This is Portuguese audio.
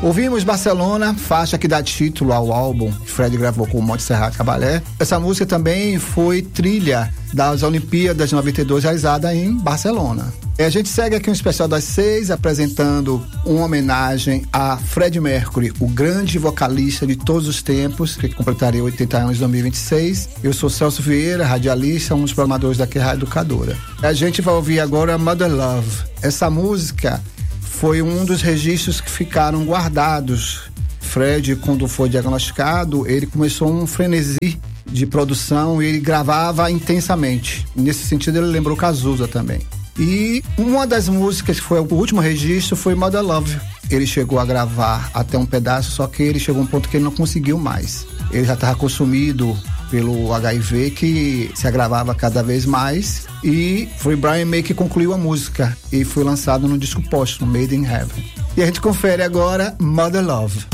Ouvimos Barcelona, faixa que dá título ao álbum que Fred gravou com o Montserrat Caballé. Essa música também foi trilha das Olimpíadas de 92, realizada em Barcelona. A gente segue aqui um especial das 6, apresentando uma homenagem a Freddie Mercury, o grande vocalista de todos os tempos, que completaria 80 anos em 2026. Eu sou Celso Vieira, radialista, um dos programadores daqui Rádio Educadora. A gente vai ouvir agora Mother Love. Essa música foi um dos registros que ficaram guardados. Fred, quando foi diagnosticado, ele começou um frenesi de produção e ele gravava intensamente. Nesse sentido, ele lembrou Cazuza também. E uma das músicas que foi o último registro foi Mother Love. Ele chegou a gravar até um pedaço, só que ele chegou a um ponto que ele não conseguiu mais. Ele já estava consumido pelo HIV, que se agravava cada vez mais, e foi Brian May que concluiu a música e foi lançado no disco póstumo, Made in Heaven. E a gente confere agora Mother Love.